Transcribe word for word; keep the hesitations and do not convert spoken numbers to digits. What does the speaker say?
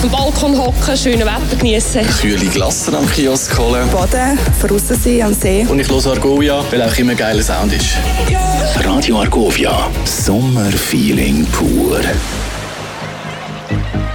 dem Balkon hocken, schönes Wetter genießen. Kühle Glassen am Kiosk holen. Baden, draussen sein am See. Und ich höre Argovia, weil auch immer geiler Sound ist. Radio Argovia, Sommerfeeling pur.